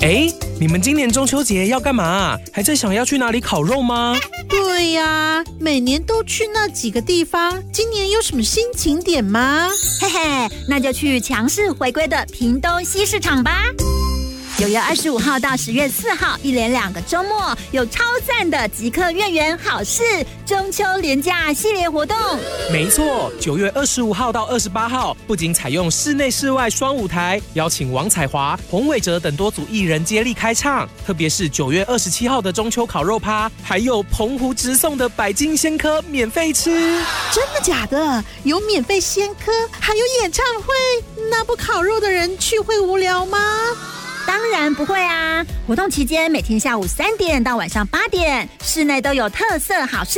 哎，你们今年中秋节要干嘛？还在想要去哪里烤肉吗？ 对呀，每年都去那几个地方，今年有什么新景点吗？ 嘿嘿，那就去强势回归的屏东西市场吧。9月25号到10月4号，一连2个周末，有超赞的即刻月圆好事中秋连假系列活动。 没错，9月25号到28号，不仅采用室内室外双舞台，邀请王彩华、洪伟哲等多组艺人接力开唱。特别是9月27号的中秋烤肉趴，还有澎湖直送的百金鲜科免费吃。 真的假的？有免费鲜科，还有演唱会，那不烤肉的人去会无聊吗？ 当然不会啊！活动期间每天下午3点到晚上8点，室内都有特色好事